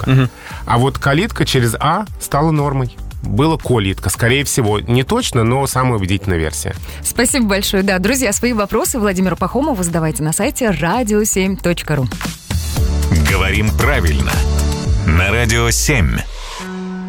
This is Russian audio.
Угу. А вот калитка через А стала нормой. Было колитка, скорее всего. Не точно, но самая убедительная версия. Спасибо большое. Да, друзья, свои вопросы Владимиру Пахомову задавайте на сайте radio7.ru. Говорим правильно. На Радио 7.